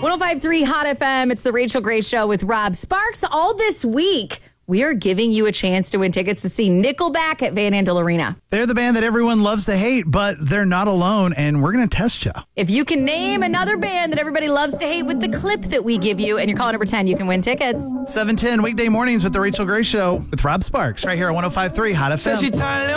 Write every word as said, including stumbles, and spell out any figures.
oh five point three Hot F M. It's the Rachel Gray Show with Rob Sparks. All this week, we are giving you a chance to win tickets to see Nickelback at Van Andel Arena. They're the band that everyone loves to hate, but they're not alone, and we're going to test you. If you can name another band that everybody loves to hate with the clip that we give you, and you're calling number ten, you can win tickets. seven ten weekday mornings with the Rachel Gray Show with Rob Sparks right here on one oh five point three Hot F M.